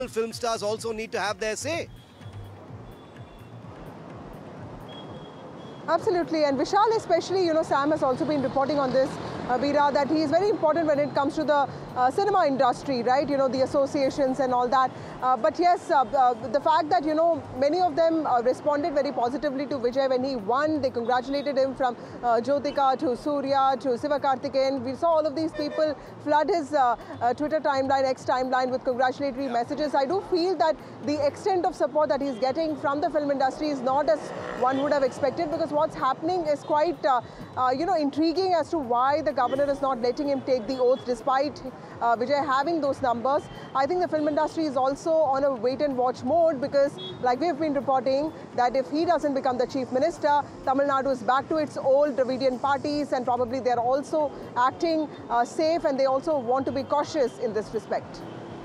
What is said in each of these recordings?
film stars also need to have their say. Absolutely, and Vishal especially, Sam has also been reporting on this, Veera, that he is very important when it comes to the cinema industry, right? The associations and all that. But yes, the fact that, many of them responded very positively to Vijay when he won. They congratulated him from Jyotika to Surya to Sivakarthikeyan. We saw all of these people flood his Twitter timeline, X timeline with congratulatory messages. I do feel that the extent of support that he's getting from the film industry is not as one would have expected, because what's happening is quite, intriguing as to why the governor is not letting him take the oath despite Vijay having those numbers. I think the film industry is also on a wait and watch mode, because like we've been reporting that if he doesn't become the chief minister, Tamil Nadu is back to its old Dravidian parties, and probably they're also acting safe, and they also want to be cautious in this respect.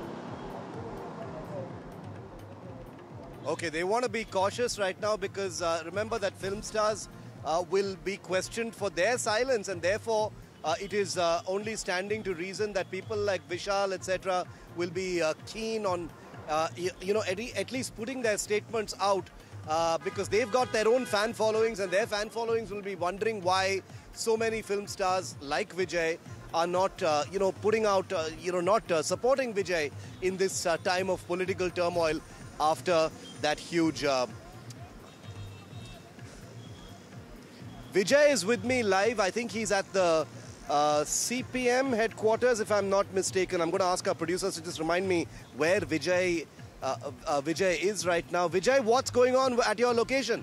Okay, they want to be cautious right now because remember that film stars will be questioned for their silence, and therefore it is only standing to reason that people like Vishal, etc., will be keen on, at least putting their statements out because they've got their own fan followings, and their fan followings will be wondering why so many film stars like Vijay are not, putting out, not supporting Vijay in this time of political turmoil after that huge... Vijay is with me live. I think he's at the CPM headquarters, if I'm not mistaken. I'm going to ask our producers to just remind me where Vijay is right now. Vijay, what's going on at your location?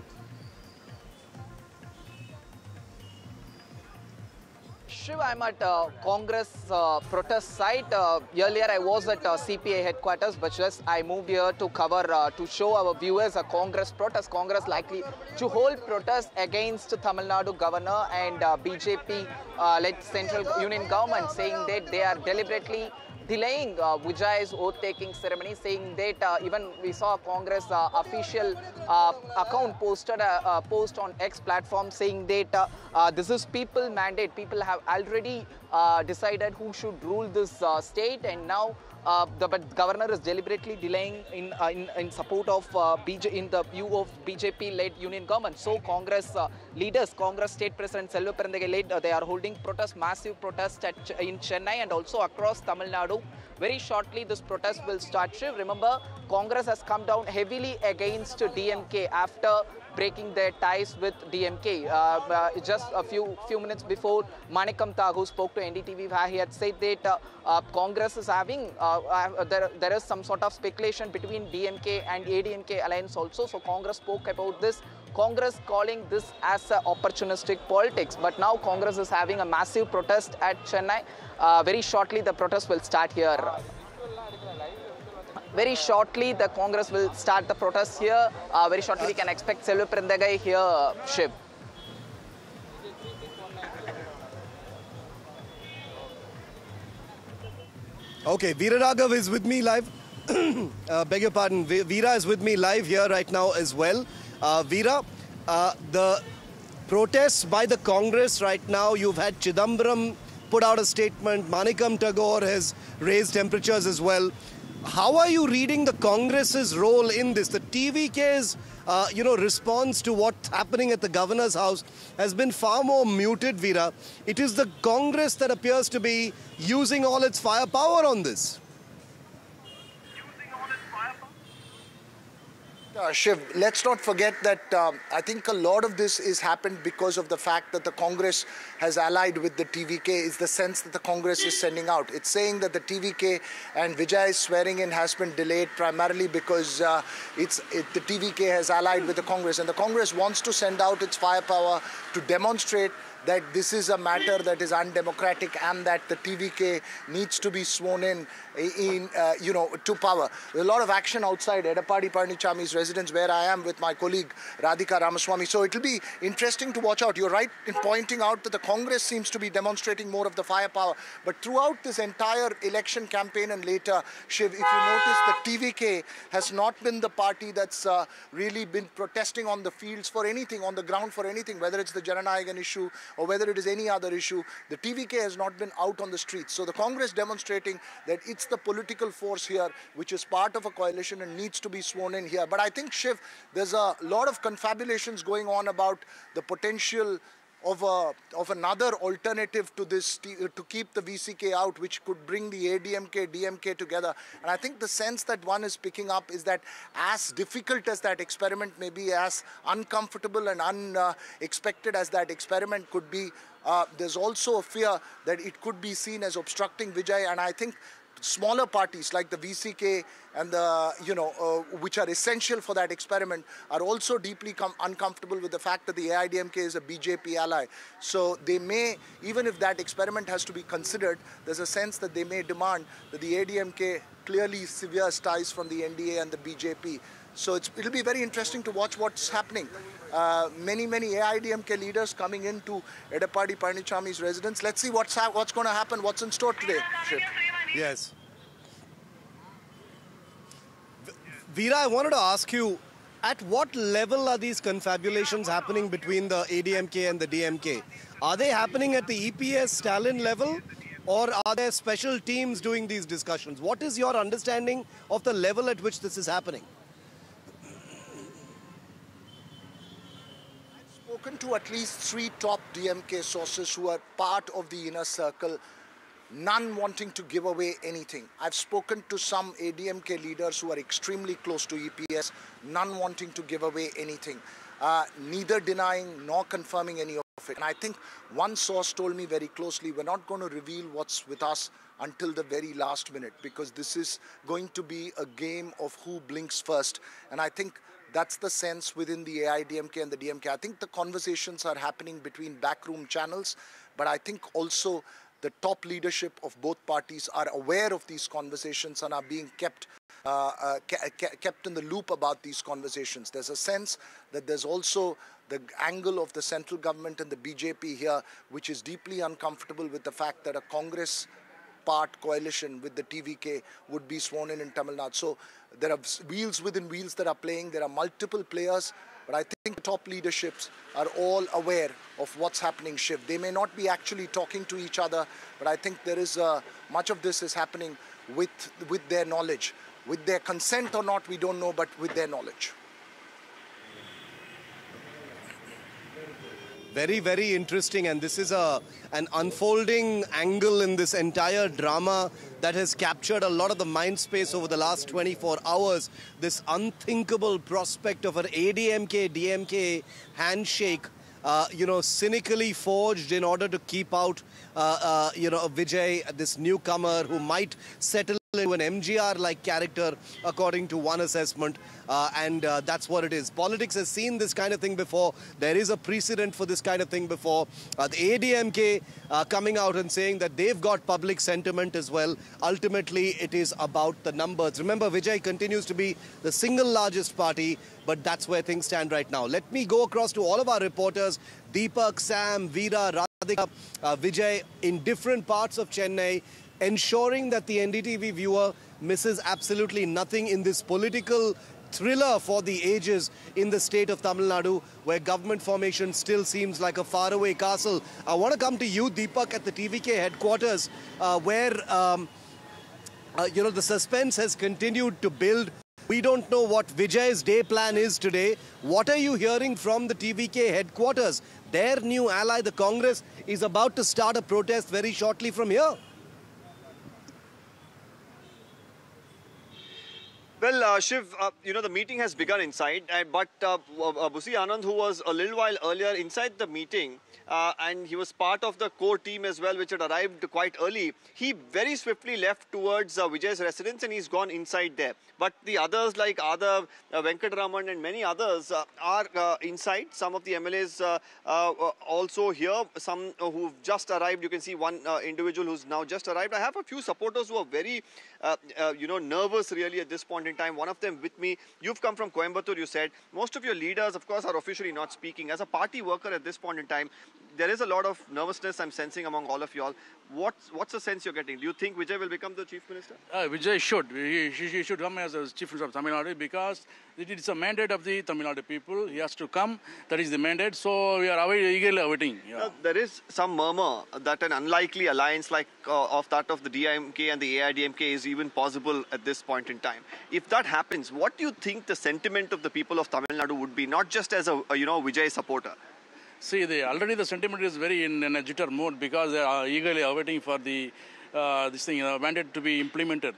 Shiv, I'm at Congress protest site. Earlier I was at CPA headquarters, but just I moved here to cover, to show our viewers a Congress protest. Congress likely to hold protest against Tamil Nadu governor and BJP-led central union government, saying that they are deliberately delaying Vijay's oath-taking ceremony, saying that even we saw Congress official account posted a post on X platform saying that this is people mandate. People have already decided who should rule this state, and now the governor is deliberately delaying in support of in the view of BJP-led union government. So Congress leaders, Congress State President Selva Perundagai led, they are holding protest, massive protest in Chennai and also across Tamil Nadu. Very shortly, this protest will start. Shiv, remember, Congress has come down heavily against DMK after breaking their ties with DMK. Just a few minutes before, Manikam Tagu spoke to NDTV, where he had said that Congress is having, there is some sort of speculation between DMK and ADMK alliance also. So Congress spoke about this. Congress calling this as a opportunistic politics. But now Congress is having a massive protest at Chennai. Very shortly, the protest will start here. Very shortly, the Congress will start the protest here. Very shortly, we can expect Selva Perundagai here, Shiv. Okay, Veera Raghav is with me live. Beg your pardon, Veera is with me live here right now as well. Veera, the protests by the Congress right now, you've had Chidambaram put out a statement, Manikam Tagore has raised temperatures as well. How are you reading the Congress's role in this? The TVK's, response to what's happening at the governor's house has been far more muted, Veera. It is the Congress that appears to be using all its firepower on this. Shiv, let's not forget that I think a lot of this is happened because of the fact that the Congress has allied with the TVK, is the sense that the Congress is sending out. It's saying that the TVK and Vijay's swearing in has been delayed primarily because the TVK has allied with the Congress, and the Congress wants to send out its firepower to demonstrate that this is a matter that is undemocratic and that the TVK needs to be sworn in to power. There's a lot of action outside Edappadi Palaniswamy's residence where I am with my colleague Radhika Ramaswamy. So it'll be interesting to watch out. You're right in pointing out that the Congress seems to be demonstrating more of the firepower. But throughout this entire election campaign and later, Shiv, if you notice, the TVK has not been the party that's really been protesting on the fields for anything, on the ground for anything, whether it's the Jananayagan issue or whether it is any other issue, the TVK has not been out on the streets. So the Congress demonstrating that it's the political force here which is part of a coalition and needs to be sworn in here. But I think, Shiv, there's a lot of confabulations going on about the potential of another alternative to this, to keep the VCK out, which could bring the ADMK, DMK together. And I think the sense that one is picking up is that as difficult as that experiment may be, as uncomfortable and unexpected as that experiment could be, there's also a fear that it could be seen as obstructing Vijay. And I think smaller parties like the VCK and the, which are essential for that experiment, are also deeply uncomfortable with the fact that the AIDMK is a BJP ally. So they may, even if that experiment has to be considered, there's a sense that they may demand that the AIDMK clearly severs ties from the NDA and the BJP. So it'll be very interesting to watch what's happening. Many AIDMK leaders coming into Edappadi Palaniswamy's residence. Let's see what's going to happen, what's in store today. Shiv. Yes. Veera, I wanted to ask you, at what level are these confabulations happening between the ADMK and the DMK? Are they happening at the EPS Stalin level, or are there special teams doing these discussions? What is your understanding of the level at which this is happening? I've spoken to at least 3 top DMK sources who are part of the inner circle, none wanting to give away anything. I've spoken to some ADMK leaders who are extremely close to EPS, none wanting to give away anything, neither denying nor confirming any of it. And I think one source told me very closely, we're not going to reveal what's with us until the very last minute, because this is going to be a game of who blinks first. And I think that's the sense within the AIDMK and the DMK. I think the conversations are happening between backroom channels, but I think also the top leadership of both parties are aware of these conversations and are being kept in the loop about these conversations. There's a sense that there's also the angle of the central government and the BJP here, which is deeply uncomfortable with the fact that a Congress part coalition with the TVK would be sworn in Tamil Nadu. So there are wheels within wheels that are playing. There are multiple players. But I think the top leaderships are all aware of what's happening, Shiv. They may not be actually talking to each other, but I think there is much of this is happening with their knowledge. With their consent or not, we don't know, but with their knowledge. Very, very interesting, and this is an unfolding angle in this entire drama that has captured a lot of the mind space over the last 24 hours. This unthinkable prospect of an ADMK-DMK handshake, cynically forged in order to keep out, Vijay, this newcomer who might settle into an MGR-like character, according to one assessment, and that's what it is. Politics has seen this kind of thing before. There is a precedent for this kind of thing before. The ADMK coming out and saying that they've got public sentiment as well. Ultimately, it is about the numbers. Remember, Vijay continues to be the single largest party, but that's where things stand right now. Let me go across to all of our reporters, Deepak, Sam, Veera, Radhika, Vijay, in different parts of Chennai, ensuring that the NDTV viewer misses absolutely nothing in this political thriller for the ages in the state of Tamil Nadu, where government formation still seems like a faraway castle. I want to come to you, Deepak, at the TVK headquarters, where the suspense has continued to build. We don't know what Vijay's day plan is today. What are you hearing from the TVK headquarters? Their new ally, the Congress, is about to start a protest very shortly from here. Well, Shiv, the meeting has begun inside, but Busi Anand, who was a little while earlier inside the meeting, and he was part of the core team as well, which had arrived quite early, he very swiftly left towards Vijay's residence and he's gone inside there. But the others like Adav, Venkataraman and many others are inside. Some of the MLAs also here, some who've just arrived. You can see one individual who's now just arrived. I have a few supporters who are very, nervous really at this point in in time. One of them with me. You've come from Coimbatore, you said. Most of your leaders, of course, are officially not speaking. As a party worker at this point in time, there is a lot of nervousness I'm sensing among all of you all. What's the sense you're getting? Do you think Vijay will become the chief minister? Vijay should. He should come as a chief minister of Tamil Nadu because it is a mandate of the Tamil Nadu people. He has to come. That is the mandate. So we are eagerly awaiting. Yeah. Now, there is some murmur that an unlikely alliance like of that of the DMK and the AIDMK is even possible at this point in time. If that happens, what do you think the sentiment of the people of Tamil Nadu would be? Not just as a Vijay supporter. See, already the sentiment is very in a jitter mode because they are eagerly awaiting for the this thing mandate to be implemented.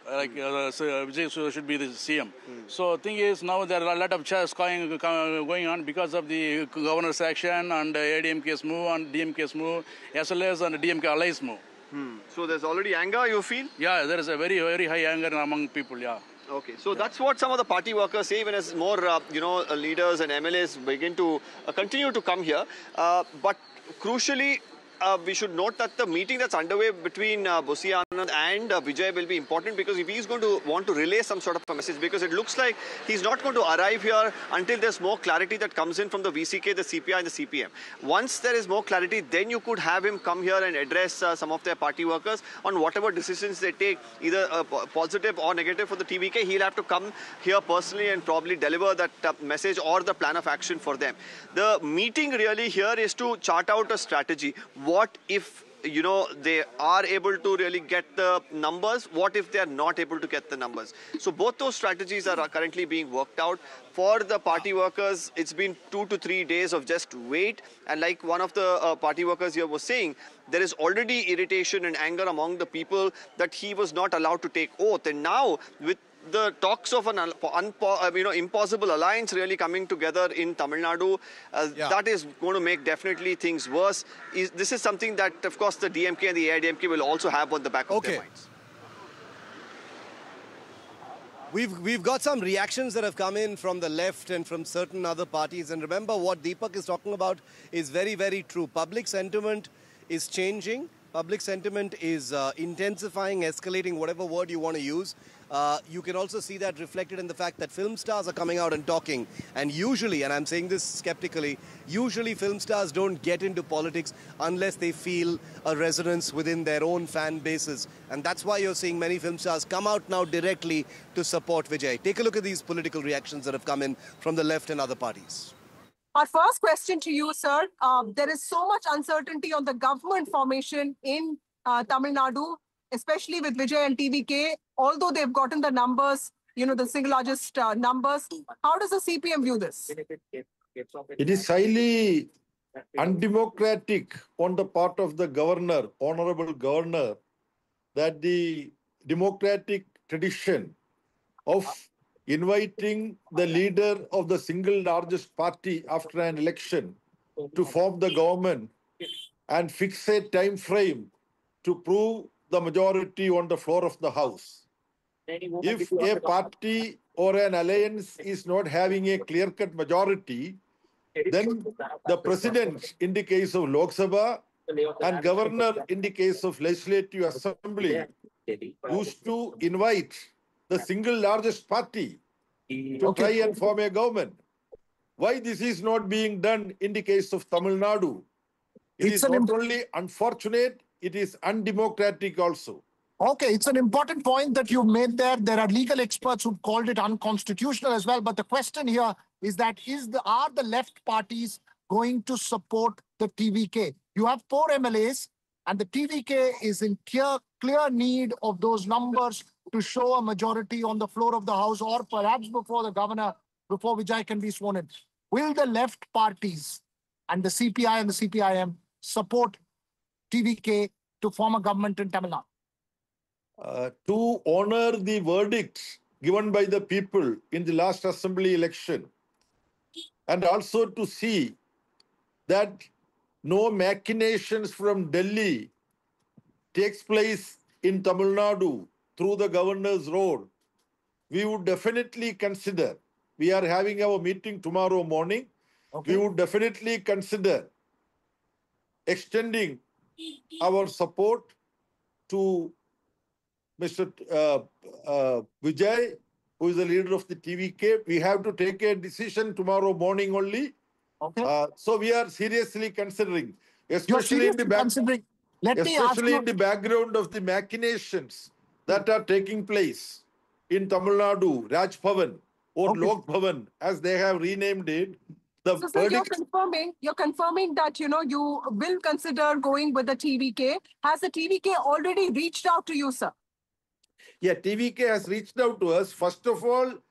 So Vijay should be the CM. So thing is now there are a lot of chats going on because of the governor's action and ADMK's move and DMK's move as well as and DMK allies move. So there's already anger, you feel? Yeah, there is a very, very high anger among people, yeah. Okay, so that's what some of the party workers say, even as more, leaders and MLAs begin to continue to come here. But crucially, we should note that the meeting that's underway between Busi Anand and Vijay will be important because if he's going to want to relay some sort of a message, because it looks like he's not going to arrive here until there's more clarity that comes in from the VCK, the CPI and the CPM. Once there is more clarity, then you could have him come here and address some of their party workers on whatever decisions they take, either positive or negative for the TVK. He'll have to come here personally and probably deliver that message or the plan of action for them. The meeting really here is to chart out a strategy. What if, they are able to really get the numbers? What if they are not able to get the numbers? So both those strategies are currently being worked out. For the party workers, it's been 2 to 3 days of just wait. And like one of the party workers here was saying, there is already irritation and anger among the people that he was not allowed to take oath. And now with the talks of an impossible alliance really coming together in Tamil Nadu, that is going to make definitely things worse. This is something that, of course, the DMK and the AIDMK will also have on the back of their minds. We've got some reactions that have come in from the left and from certain other parties. And remember, what Deepak is talking about is very, very true. Public sentiment is changing. Public sentiment is intensifying, escalating, whatever word you want to use. You can also see that reflected in the fact that film stars are coming out and talking. And usually, and I'm saying this skeptically, usually film stars don't get into politics unless they feel a resonance within their own fan bases. And that's why you're seeing many film stars come out now directly to support Vijay. Take a look at these political reactions that have come in from the left and other parties. Our first question to you, sir. There is so much uncertainty on the government formation in Tamil Nadu, especially with Vijay and TVK, although they've gotten the numbers, the single largest numbers. How does the CPM view this? It is highly undemocratic on the part of the governor, honorable governor, that the democratic tradition of inviting the leader of the single largest party after an election to form the government and fix a time frame to prove the majority on the floor of the house. If a party or an alliance is not having a clear-cut majority, then the president in the case of Lok Sabha and governor in the case of Legislative Assembly used to invite the single largest party to try and form a government. Why this is not being done in the case of Tamil Nadu? It is not only unfortunate, it is undemocratic also. Okay, it's an important point that you made there. There are legal experts who called it unconstitutional as well. But the question here is that are the left parties going to support the TVK? You have 4 MLAs and the TVK is in clear need of those numbers to show a majority on the floor of the house or perhaps before the governor, before Vijay can be sworn in. Will the left parties and the CPI and the CPIM support TVK to form a government in Tamil Nadu? To honor the verdict given by the people in the last assembly election and also to see that no machinations from Delhi takes place in Tamil Nadu through the governor's road, we would definitely consider, we are having our meeting tomorrow morning, we would definitely consider extending our support to Mr. Vijay who is the leader of the TVK. We have to take a decision tomorrow morning only. Okay. So we are seriously considering, You're especially seriously considering. Let me ask especially you. in the background of the machinations that are taking place in Tamil Nadu, Raj Bhavan or Okay. Lok Bhavan, as they have renamed it. The So, sir, verdict, you're confirming that, you know, you will consider going with the TVK. Has the TVK already reached out to you, sir? yeah, TVK has reached out to us. First of all,